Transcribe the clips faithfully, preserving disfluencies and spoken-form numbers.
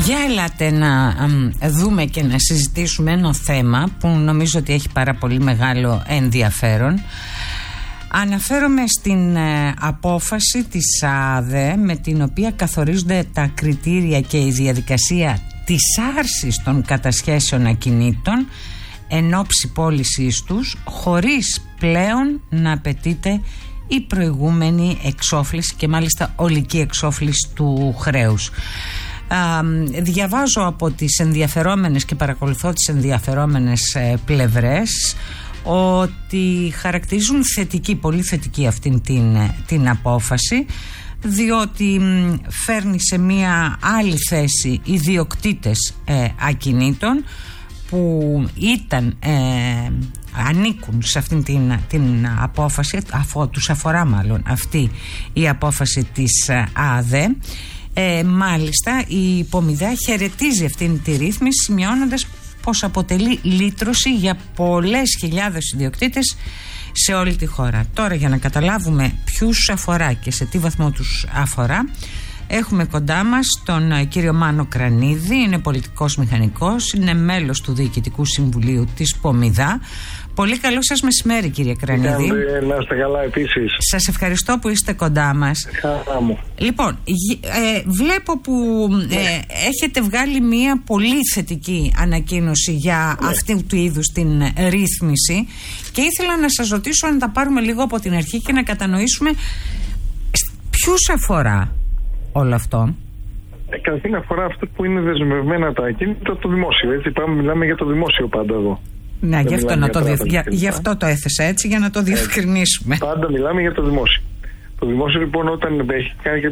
Για ελάτε να δούμε και να συζητήσουμε ένα θέμα που νομίζω ότι έχει πάρα πολύ μεγάλο ενδιαφέρον. Αναφέρομαι στην ε, απόφαση της ΑΔΕ με την οποία καθορίζονται τα κριτήρια και η διαδικασία της άρσης των κατασχέσεων ακινήτων εν ώψη πώλησής τους, χωρίς πλέον να απαιτείται η προηγούμενη εξόφληση και μάλιστα ολική εξόφληση του χρέους. Α, διαβάζω από τις ενδιαφερόμενες και παρακολουθώ τις ενδιαφερόμενες ε, πλευρές ότι χαρακτηρίζουν θετική, πολύ θετική αυτήν την, την απόφαση, διότι μ, φέρνει σε μια άλλη θέση ιδιοκτήτες ε, ακινήτων που ήταν ε, ανήκουν σε αυτήν την, την απόφαση, αφού τους αφορά μάλλον αυτή η απόφαση της ΑΔΕ. Ε, μάλιστα η Υπομηδέα χαιρετίζει αυτήν τη ρύθμιση, σημειώνοντας πως αποτελεί λύτρωση για πολλές χιλιάδες ιδιοκτήτες σε όλη τη χώρα. Τώρα, για να καταλάβουμε ποιους αφορά και σε τι βαθμό τους αφορά, έχουμε κοντά μας τον κύριο Μάνο Κρανίδη. Είναι πολιτικός μηχανικός, είναι μέλος του Διοικητικού Συμβουλίου της Πομηδά. Πολύ καλό σας μεσημέρι, κύριε Κρανίδη. Να είστε καλά επίσης. Σας ευχαριστώ που είστε κοντά μας. Χαρά μου. Λοιπόν, ε, βλέπω που ε, ναι. έχετε βγάλει μια πολύ θετική ανακοίνωση για ναι. αυτού του είδους την ρύθμιση και ήθελα να σας ρωτήσω να τα πάρουμε λίγο από την αρχή και να κατανοήσουμε ποιους αφορά όλο αυτό. Ε, Καταρχήν αφορά αυτό που είναι δεσμευμένα τα ακίνητα, το δημόσιο. Έτσι, πάμε, μιλάμε για το δημόσιο πάντα εδώ. Ναι, γι' αυτό, να το, διευ... για, γι' αυτό το έθεσα έτσι, για να το διευκρινίσουμε. Πάντα μιλάμε για το δημόσιο. Το δημόσιο λοιπόν, όταν έχει κάνει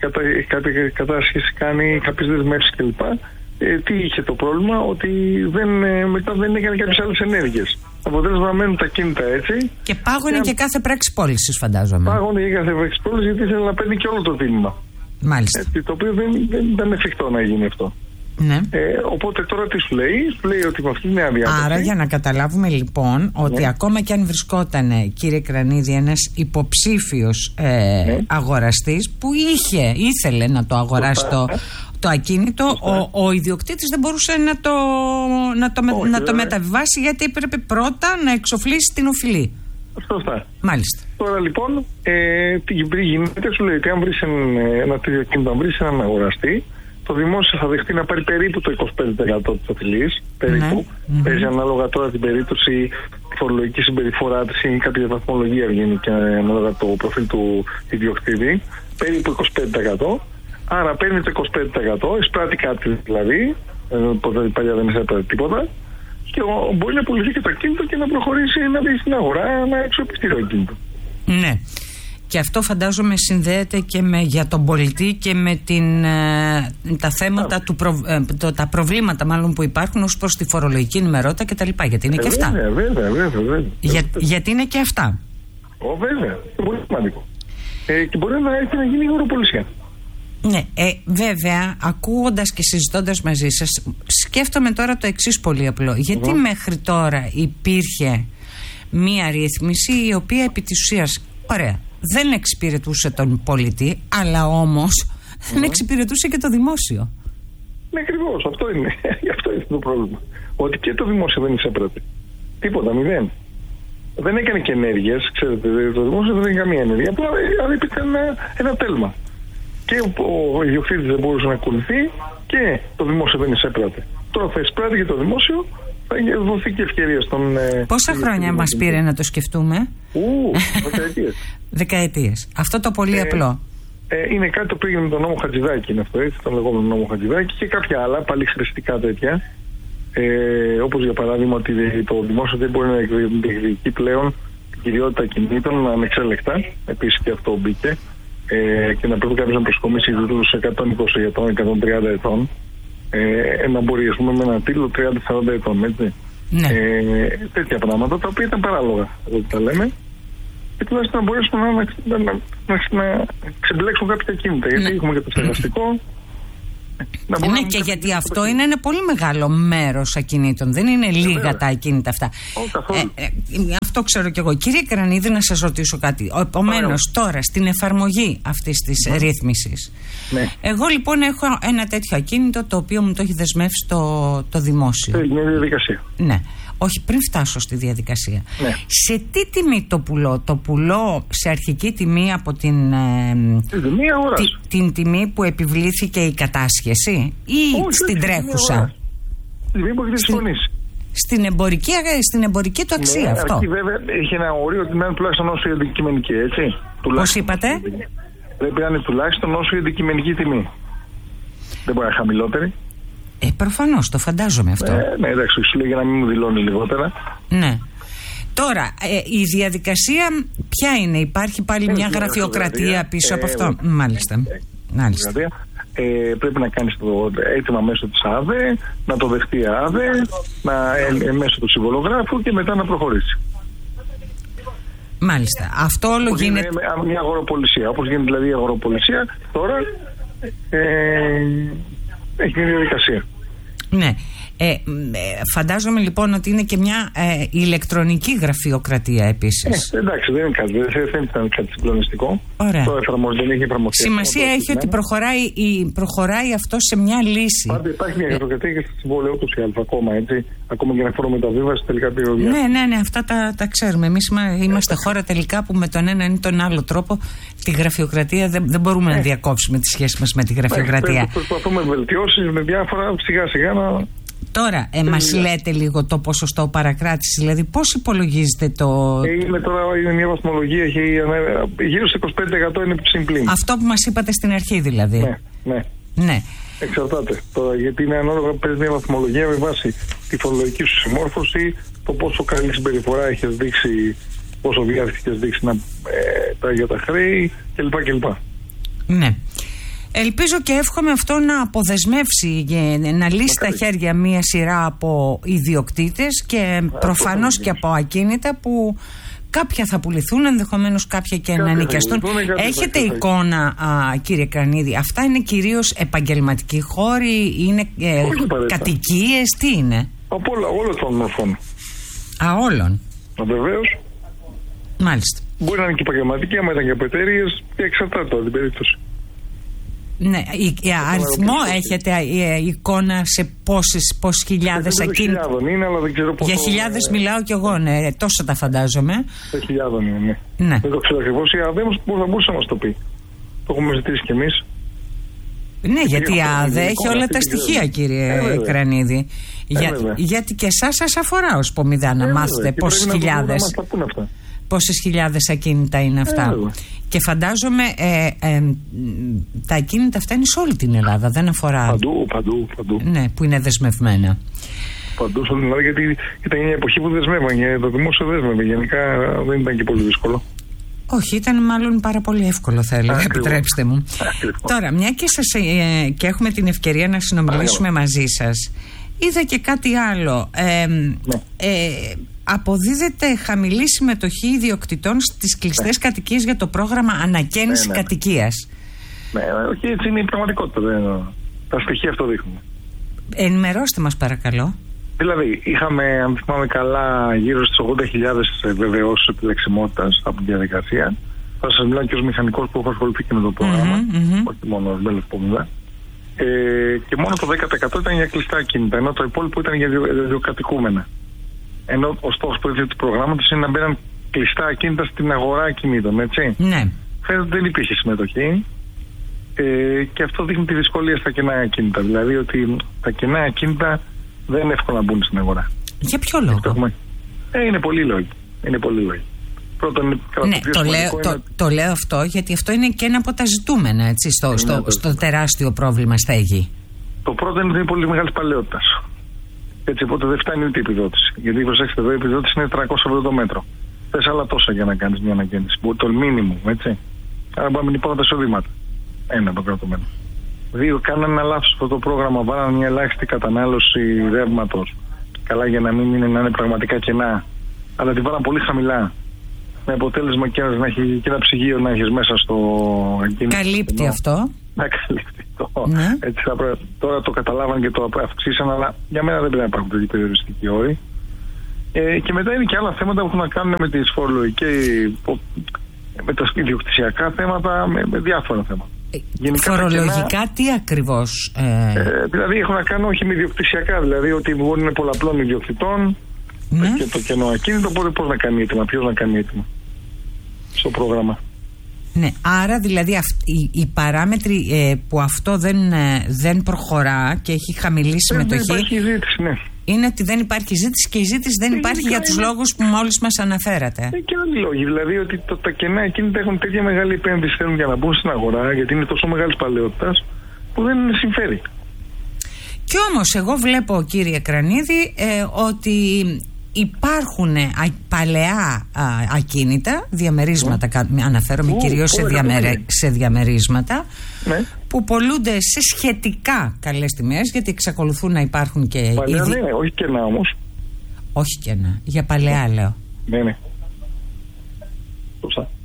κάποια κατάσχεση, κάνει κάποιες δεσμεύσεις κλπ. Ε, τι είχε το πρόβλημα, ότι δεν, ε, μετά δεν έκανε κάποιες άλλες ενέργειες. Αποτέλεσμα μένουν τα κίνητα έτσι. Και πάγωνε και, και κάθε πράξη πώλησης, φαντάζομαι. Πάγωνε και κάθε πράξη πώλησης, γιατί ήθελε να παίρνει και όλο το τίμημα. Μάλιστα. Έτσι, το οποίο δεν, δεν ήταν εφικτό να γίνει αυτό. Ναι. Ε, οπότε τώρα τι σου λέει, σου λέει ότι με αυτή την διάταξη. Άρα, για να καταλάβουμε λοιπόν ότι ναι. ακόμα και αν βρισκόταν, κύριε Κρανίδη, ένας υποψήφιος ε, ναι. αγοραστής που είχε, ήθελε να το αγοράσει το, το ακίνητο, ο, ο ιδιοκτήτης δεν μπορούσε να το, να το, Όχι, να το μεταβιβάσει, γιατί έπρεπε πρώτα να εξοφλήσει την οφειλή. Σωστά. Μάλιστα. Τώρα λοιπόν, ε, τι γίνεται, σου λέει ότι αν βρεις ένα τέτοιο ακίνητο, αν βρεις έναν αγοραστή, το δημόσιο θα δεχτεί να πάρει περίπου το είκοσι πέντε τοις εκατό της οφειλής, περίπου. Mm-hmm. Παίζει ανάλογα τώρα την περίπτωση, τη φορολογική συμπεριφορά της ή κάποια βαθμολογία βγαίνει και ανάλογα το προφίλ του ιδιοκτήτη, περίπου είκοσι πέντε τοις εκατό. Άρα παίρνει το είκοσι πέντε τοις εκατό, εισπράττει κάτι δηλαδή, ποτέ παλιά δεν εισπράττει τίποτα, και μπορεί να πουληθεί και το ακίνητο και να προχωρήσει να δει στην αγορά να εξοπλιστεί το ακίνητο. Ναι. Και αυτό φαντάζομαι συνδέεται και με, για τον πολιτή και με την, ε, τα θέματα, του προ, ε, το, τα προβλήματα μάλλον που υπάρχουν ως προς τη φορολογική ενημερότητα κτλ. Γιατί είναι ε, και αυτά. Βέβαια, βέβαια, βέβαια, βέβαια. Για, γιατί είναι και αυτά. Ω, βέβαια. Είναι πολύ σημαντικό. Ε, και μπορεί να έχει να γίνει αγοροπολισία. Ναι, ε, βέβαια, ακούγοντας και συζητώντας μαζί σας, σκέφτομαι τώρα το εξής πολύ απλό. Γιατί mm. μέχρι τώρα υπήρχε μία ρύθμιση η οποία επί της ουσίας, ωραία, δεν εξυπηρετούσε τον πολιτή, αλλά όμως mm. δεν εξυπηρετούσε και το δημόσιο. Ναι, ακριβώς. Αυτό είναι. Αυτό είναι το πρόβλημα. Ότι και το δημόσιο δεν εισέπρατε. Τίποτα, μηδέν. Δεν έκανε και ενέργειες, ξέρετε. Το δημόσιο δεν έκανε καμία ενέργεια. Απλά υπήρχε ένα, ένα τέλμα. Και ο, ο ιδιοκτήτης δεν μπορούσε να ακολουθεί και το δημόσιο δεν εισέπρατε. Τώρα θα εισπράττει και το δημόσιο, θα δοθεί και ευκαιρία στον. Πόσα χρόνια μας πήρε να το σκεφτούμε? Ου, δεκαετίες. Δεκαετίες. Αυτό το πολύ ε, απλό. Ε, είναι κάτι το πήγαινε με τον νόμο Χατζηδάκη, είναι αυτό, έτσι, τον λεγόμενο νόμο Χατζηδάκη, και κάποια άλλα πάλι χρηστικά τέτοια. Ε, όπως για παράδειγμα ότι το δημόσιο δεν μπορεί να εκδικεί πλέον την κυριότητα κινήτων ανεξέλεκτα. Επίσης και αυτό μπήκε. Ε, και να πρέπει κάποιος να προσκομίσει τους εκατόν είκοσι ετών, εκατόν τριάντα ετών, ε, να μπορεί ας πούμε, με ένα τίτλο τριάντα σαράντα ετών, έτσι. Ναι. Ε, τέτοια πράγματα τα οποία ήταν παράλογα, εδώ τα λέμε, και τουλάχιστον να μπορέσουμε να, να, να, να, να ξεμπλέξουν κάποια κίνητα. Γιατί ναι. έχουμε και το στεγαστικό, Ναι, και γιατί αυτό είναι ένα πολύ μεγάλο μέρος ακινήτων. Δεν είναι λίγα ε, τα ακίνητα αυτά. Ε, ε, ε, αυτό ξέρω κι εγώ. Κύριε Κρανίδη, να σας ρωτήσω κάτι. Επομένως, τώρα στην εφαρμογή αυτής της ναι. ρύθμισης, ναι. εγώ λοιπόν έχω ένα τέτοιο ακίνητο το οποίο μου το έχει δεσμεύσει το, το δημόσιο. Είναι μια διαδικασία. Ναι. Όχι, πριν φτάσω στη διαδικασία. Ναι. Σε τι τιμή το πουλώ? Το πουλώ σε αρχική τιμή από την, ε, τιμή αγοράς. Τη, την τιμή που επιβλήθηκε η κατάσχεση ή όχι, στην όχι, τρέχουσα? Την τιμή που έχετε συμφωνήσει. Στην εμπορική, στην εμπορική του αξία, ναι, αυτό. Εκεί βέβαια έχει ένα όριο ότι να είναι τουλάχιστον όσο η αντικειμενική, έτσι. Πώς είπατε? Πρέπει να είναι τουλάχιστον όσο η αντικειμενική τιμή. Δεν μπορεί να είναι χαμηλότερη. Ε, προφανώς, το φαντάζομαι αυτό. Ε, ναι, εντάξει, σου λέει για να μην μου δηλώνει λιγότερα. Ναι. Τώρα, ε, η διαδικασία ποια είναι? Υπάρχει πάλι ε, μια γραφειοκρατία πίσω ε, από αυτό? Ε, Μάλιστα. Ε, Μάλιστα. Ε, πρέπει να κάνεις το αίτημα μέσω της ΑΔΕ, να το δεχτεί η ΑΔΕ, να, ε, μέσω του συμβολογράφου και μετά να προχωρήσει. Μάλιστα. Αυτό όλο όπως γίνεται... Είναι μια αγοροπολισία. Όπως γίνεται δηλαδή η αγοροπολισία, τώρα ε, έχει μια διαδικασία. Ναι. Ε, φαντάζομαι λοιπόν ότι είναι και μια ε, ηλεκτρονική γραφειοκρατία επίσης. Ε, εντάξει, δεν είναι κάτι, δεν ήταν κάτι συγκλονιστικό. Ωραία. Το εφαρμοζεί, δεν έχει εφαρμοστεί. Σημασία έχει ότι προχωράει, η, προχωράει αυτό σε μια λύση. Πάντα υπάρχει μια γραφειοκρατία και στο συμβόλαιο ούτως ή άλλως ακόμα, έτσι. Ακόμα και να φορώ μεταβίβαση τελικά πυροδιά. Ναι, ναι, ναι, αυτά τα, τα ξέρουμε. Εμείς είμαστε χώρα τελικά που με τον ένα ή τον άλλο τρόπο τη γραφειοκρατία δεν, δεν μπορούμε ε. να διακόψουμε τη σχέση μας με τη γραφειοκρατία. Ε, προσπαθούμε βελτιώσεις με διάφορα σιγά σιγά να. Τώρα, ε, μας λέτε λίγο το ποσοστό παρακράτησης, δηλαδή πώς υπολογίζετε το... Είναι τώρα είναι μια βαθμολογία, έχει, γύρω στο είκοσι πέντε τοις εκατό είναι συμπλήν. Αυτό που μας είπατε στην αρχή δηλαδή. Ναι, ναι. ναι. Εξαρτάται τώρα, γιατί είναι ανάλογα, παίρνει μια βαθμολογία με βάση τη φορολογική σου συμμόρφωση, το πόσο καλή συμπεριφορά έχεις δείξει, πόσο διάθεση έχεις δείξει να, ε, για τα χρέη κλπ. κλπ. Ναι. Ελπίζω και εύχομαι αυτό να αποδεσμεύσει, να λύσει τα χέρια μία σειρά από ιδιοκτήτες και προφανώς και από ακίνητα που κάποια θα πουληθούν, ενδεχομένως κάποια και να νοικιαστούν. Έχετε εικόνα, α, κύριε Κρανίδη, αυτά είναι κυρίως επαγγελματικοί χώροι, είναι ε, κατοικίες, τι είναι? Από όλα, όλων των μορφών. Α, όλων. Βεβαίως. Μάλιστα. Μπορεί να είναι και επαγγελματική, άμα ήταν και από εταιρείες, και εξαρτάται τώρα την περίπτωση. Ναι, η, η αριθμό έχετε ε, εικόνα σε πόσες, πόσες χιλιάδες ακίνητα? Είναι, αλλά δεν ξέρω πόσο... Για χιλιάδες μιλάω κι εγώ, ναι, τόσο τα φαντάζομαι. Σε χιλιάδων είναι, ναι. ναι. Δεν το ξέρω ακριβώς, η ΑΔΕ θα μπορούσε να μας το πει. Το έχουμε ζητήσει κι εμείς. Ναι, γιατί η ΑΔΕ έχει όλα τα στοιχεία, κύριε ε, Κρανίδη. Ε, Για, γιατί και εσάς σας αφορά ως Πομιδά να ε, μάθετε πόσες χιλιάδες. Πόσες χιλιάδες ακίνητα είναι αυτά. Ε, και φαντάζομαι ε, ε, τα ακίνητα αυτά είναι σε όλη την Ελλάδα, δεν αφορά. Παντού, παντού, παντού. Ναι, που είναι δεσμευμένα. Παντού σε όλη την Ελλάδα, γιατί ήταν μια εποχή που δεσμεύαν και το δημόσιο δέσμευε. Γενικά δεν ήταν και πολύ δύσκολο. Όχι, ήταν μάλλον πάρα πολύ εύκολο, θα έλεγα. Επιτρέψτε μου. Ακριβώς. Τώρα, μια και, σας, ε, και έχουμε την ευκαιρία να συνομιλήσουμε μαζί σας, είδα και κάτι άλλο. Ε, ναι. ε, Αποδίδεται χαμηλή συμμετοχή ιδιοκτητών στις κλειστές ναι. κατοικίες για το πρόγραμμα ανακαίνησης ναι, ναι. κατοικίας. Ναι, όχι, έτσι είναι η πραγματικότητα. Τα στοιχεία αυτό δείχνουν. Ενημερώστε μας παρακαλώ. Δηλαδή, είχαμε, αν θυμάμαι καλά, γύρω στις ογδόντα χιλιάδες βεβαιώσεις επιλεξιμότητας από την διαδικασία. Θα σας μιλάω και ως μηχανικός που έχω ασχοληθεί και με το πρόγραμμα, mm-hmm, mm-hmm. όχι μόνο ως μέλος Πομιδά. Ε, και μόνο το δέκα τοις εκατό ήταν για κλειστά ακίνητα, ενώ το υπόλοιπο ήταν για ιδιοκατοικούμενα. Ενώ ο στόχος που έδωσε του προγράμματος είναι να μπαίνουν κλειστά ακίνητα στην αγορά ακινήτων, έτσι. Ναι. Φαίνεται ότι δεν υπήρχε συμμετοχή. Ε, και αυτό δείχνει τη δυσκολία στα κενά ακίνητα. Δηλαδή ότι τα κενά ακίνητα δεν είναι εύκολο να μπουν στην αγορά. Για ποιο λόγο? Ε, είναι πολλοί λόγοι. Είναι πολλοί λόγοι. Πρώτον, ναι, το λέω, είναι... το, το λέω αυτό γιατί αυτό είναι και ένα από τα ζητούμενα, έτσι, στο, στο, στο, στο τεράστιο πρόβλημα στέγη. Το πρώτο είναι ότι είναι πολύ μεγάλη παλαιότητα. Έτσι, οπότε δεν φτάνει ούτε η επιδότηση. Γιατί προσέξτε εδώ, η επιδότηση είναι τριακόσια εβδομήντα μέτρο. Θες άλλα τόσα για να κάνεις μια ανακαίνιση. Μπορεί το μήνυμο, έτσι. Άρα πάμε λοιπόν τα εισοδήματα. Ένα το κρατωμένο. Δύο, κάνανε ένα λάθος αυτό το πρόγραμμα. Βάλανε μια ελάχιστη κατανάλωση ρεύματος. Καλά για να μην είναι, να είναι πραγματικά κενά. Αλλά τη βάλανε πολύ χαμηλά. Με αποτέλεσμα και, να έχει, και ένα ψυγείο να έχεις μέσα στο... Καλύπτει ενώ. αυτό. να καλυφθεί το. Ναι. Έτσι θα πρέπει, τώρα το καταλάβαν και το αυξήσαν, αλλά για μένα δεν πρέπει να υπάρχουν τέτοιοι περιοριστικοί όροι. Ε, και μετά είναι και άλλα θέματα που έχουν να κάνουν με τις φορολογικές, με τα ιδιοκτησιακά θέματα, με, με διάφορα θέματα. Γενικά, φορολογικά κενά, τι ακριβώς? Ε... Ε, δηλαδή έχουν να κάνουν όχι με ιδιοκτησιακά, δηλαδή ότι μπορεί να είναι πολλαπλών ιδιοκτητών, ναι. Και το κενό ακίνητο, οπότε πώς να κάνει έτοιμα, ποιος να κάνει έτοιμα στο πρόγραμμα. Ναι, άρα δηλαδή αυ, οι, οι παράμετροι ε, που αυτό δεν, ε, δεν προχωρά και έχει χαμηλή συμμετοχή, δεν υπάρχει ζήτηση, ναι. Είναι ότι δεν υπάρχει ζήτηση και η ζήτηση δεν υπάρχει για τους είναι... λόγους που μόλις μας αναφέρατε. Ε, και άλλοι λόγοι, δηλαδή ότι το, τα κενά εκείνα έχουν τέτοια μεγάλη επένδυση θέλουν για να μπουν στην αγορά, γιατί είναι τόσο μεγάλης παλαιότητας που δεν συμφέρει. Κι όμως εγώ βλέπω, κύριε Κρανίδη, ε, ότι υπάρχουν α, παλαιά α, ακίνητα, διαμερίσματα, mm. αναφέρομαι mm. κυρίως σε, διαμερε, σε διαμερίσματα, mm. που πωλούνται σε σχετικά καλές τιμές, γιατί εξακολουθούν να υπάρχουν και... Παλαιά, ήδη... ναι, όχι κενά όμως. Όχι κενά, για παλαιά mm. λέω. Ναι, ναι. Σωστά.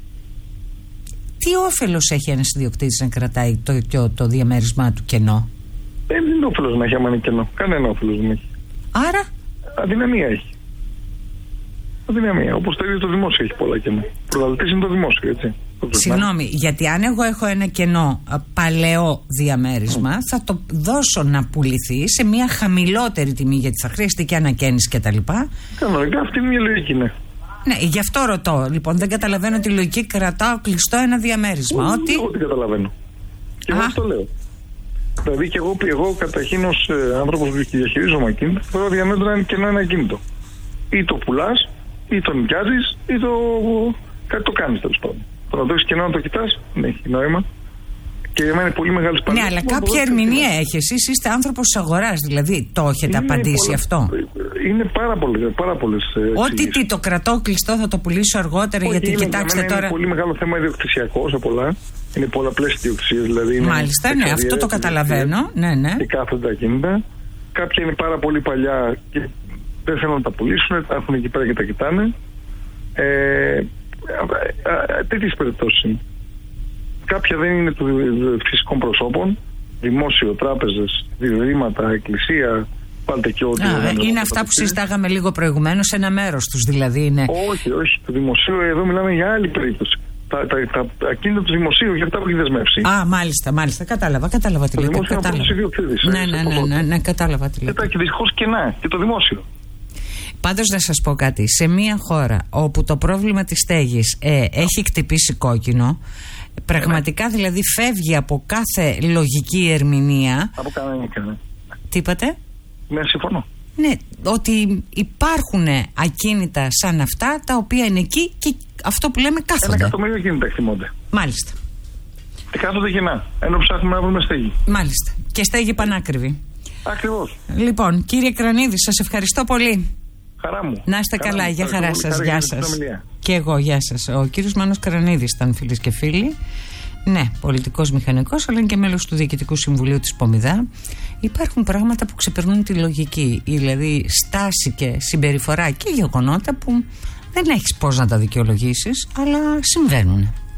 Τι όφελος έχει ένας ιδιοκτήτης να κρατάει το, το, το διαμέρισμά του κενό? Δεν είναι όφελος να έχει άμα είναι κενό. Κανένα όφελος δεν έχει. Άρα? Αδυναμία έχει. Αδυναμία. Όπως το ίδιο το δημόσιο έχει πολλά κενά. Προλαλητής είναι το δημόσιο, έτσι. Συγγνώμη, γιατί αν εγώ έχω ένα κενό παλαιό διαμέρισμα, mm. θα το δώσω να πουληθεί σε μια χαμηλότερη τιμή, γιατί θα χρειαστεί και ανακαίνιση κτλ. Κανονικά αυτή είναι μια λογική, ναι. Ναι, γι' αυτό ρωτώ. Λοιπόν, δεν καταλαβαίνω τη λογική, κρατάω κλειστό ένα διαμέρισμα. Όχι, ότι... εγώ την καταλαβαίνω. Και εγώ το λέω. Δηλαδή και εγώ, εγώ καταρχήν ως ε, άνθρωπος που διαχειρίζομαι ακίνητο, θέλω διαμέτρα είναι κενό ένα ακίνητο. Ή το πουλάς, ή το νοικιάζεις, ή το κάτι το κάνεις τέλος πάντων. Το να το έχεις κενό να το κοιτάς, δεν έχει νόημα. Και για μένα είναι πολύ μεγάλη σπάνια. Ναι, αλλά κάποια ερμηνεία έχει. Εσείς είστε άνθρωπος της αγοράς, δηλαδή το έχετε είναι απαντήσει πολλά, αυτό. Είναι πάρα, πολύ, πάρα πολλές. Ό,τι τι το κρατώ κλειστό θα το πουλήσω αργότερα. Όχι, γιατί είναι, κοιτάξτε τώρα. Είναι πολύ μεγάλο θέμα ιδιοκτησιακό όσο πολλά. Είναι πολλαπλές ιδιοκτησίες. Δηλαδή μάλιστα, ναι, αυτό το καταλαβαίνω. Ναι, ναι. Και κάθονται τα ακίνητα. Κάποια είναι πάρα πολύ παλιά και δεν θέλουν να τα πουλήσουν. Τα έχουν εκεί πέρα και τα κοιτάνε. Ε, τέτοιες περιπτώσεις είναι. Κάποια δεν είναι του φυσικών προσώπων, δημόσιο, τράπεζες, διδήματα, εκκλησία, πάλι και ό,τι. Είναι αυτά που συζητάγαμε λίγο προηγουμένως, ένα μέρος τους δηλαδή είναι. Όχι, όχι, το δημοσίο, εδώ μιλάμε για άλλη περίπτωση. Τα, τα, τα, τα ακίνητα του δημοσίου για αυτά που έχει δεσμεύσει. Α, μάλιστα, μάλιστα, κατάλαβα, κατάλαβα τι λέτε. Ναι, ναι, ναι, ναι, ναι, κατάλαβα τι λέτε. Και δυστυχώς κενά, και το δημόσιο. Πάντως να σας πω κάτι, σε μια χώρα όπου το πρόβλημα της στέγης ε, έχει χτυπήσει κόκκινο, πραγματικά δηλαδή φεύγει από κάθε λογική ερμηνεία. Από κανένα. Τι είπατε? Ναι, συμφωνώ. Ναι, ότι υπάρχουν ακίνητα σαν αυτά τα οποία είναι εκεί και αυτό που λέμε κάθονται. Ένα εκατομμύριο ακίνητα εκτιμώνται. Μάλιστα. Και κάθονται κοινά, ενώ ψάχνουμε να βρούμε στέγη. Μάλιστα. Και στέγη πανάκριβη. Ακριβώς. Λοιπόν, κύριε Κρανίδη, σας ευχαριστώ πολύ. Χαρά μου. Να είστε χαρά καλά, μου. για χαρά σας. Γεια σας. Και εγώ, γεια σας. Ο κύριος Μάνος Κρανίδης ήταν, φίλες και φίλοι. Ναι, πολιτικός μηχανικός, αλλά είναι και μέλος του Διοικητικού Συμβουλίου της Πομιδά. Υπάρχουν πράγματα που ξεπερνούν τη λογική, δηλαδή στάση και συμπεριφορά και γεγονότα που δεν έχεις πώς να τα δικαιολογήσεις, αλλά συμβαίνουν.